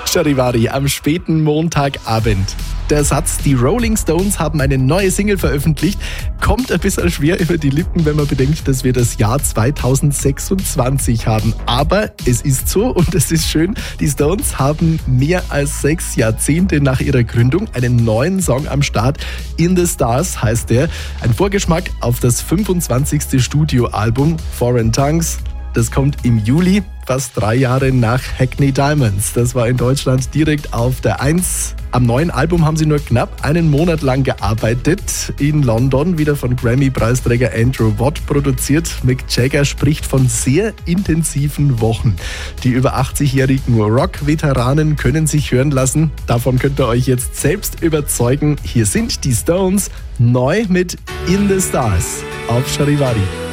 Charivari am späten Montagabend. Der Satz, die Rolling Stones haben eine neue Single veröffentlicht, kommt ein bisschen schwer über die Lippen, wenn man bedenkt, dass wir das Jahr 2026 haben. Aber es ist so und es ist schön, die Stones haben mehr als 6 Jahrzehnte nach ihrer Gründung einen neuen Song am Start. In the Stars heißt der. Ein Vorgeschmack auf das 25. Studioalbum Foreign Tongues. Das kommt im Juli, fast 3 Jahre nach Hackney Diamonds. Das war in Deutschland direkt auf der 1. Am neuen Album haben sie nur knapp einen Monat lang gearbeitet. In London, wieder von Grammy-Preisträger Andrew Watt produziert. Mick Jagger spricht von sehr intensiven Wochen. Die über 80-jährigen Rock-Veteranen können sich hören lassen. Davon könnt ihr euch jetzt selbst überzeugen. Hier sind die Stones neu mit In the Stars auf Charivari.